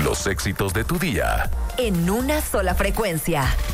Los éxitos de tu día. En una sola frecuencia.